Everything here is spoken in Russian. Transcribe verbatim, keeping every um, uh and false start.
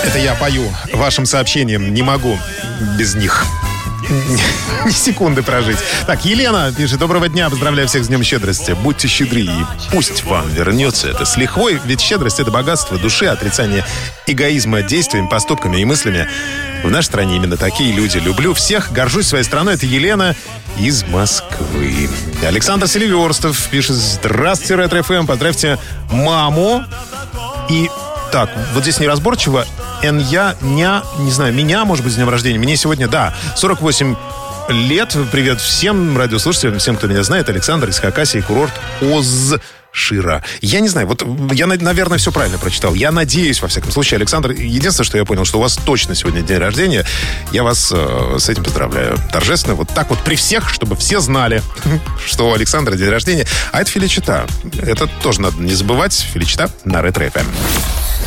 Это я пою вашим сообщениям. Не могу без них ни секунды прожить. Так, Елена пишет: доброго дня, поздравляю всех с Днем Щедрости. Будьте щедры, и пусть вам вернется это с лихвой. Ведь щедрость — это богатство души, отрицание эгоизма действиями, поступками и мыслями. В нашей стране именно такие люди. Люблю всех, горжусь своей страной. Это Елена из Москвы. Александр Селиверстов пишет: здравствуйте, Ретро-ФМ, поздравьте маму. И так, вот здесь неразборчиво. Н я, ня, не знаю, меня, может быть, с днем рождения. Мне сегодня, да, сорок восемь лет. Привет всем радиослушателям, всем, кто меня знает. Александр из Хакасии, курорт Озшира. Я не знаю, вот я, наверное, все правильно прочитал. Я надеюсь, во всяком случае, Александр, единственное, что я понял, что у вас точно сегодня день рождения. Я вас э, с этим поздравляю. Торжественно, вот так вот при всех, чтобы все знали, что у Александра день рождения. А это Феличита. Это тоже надо не забывать. Феличита на Ретро-ФМ.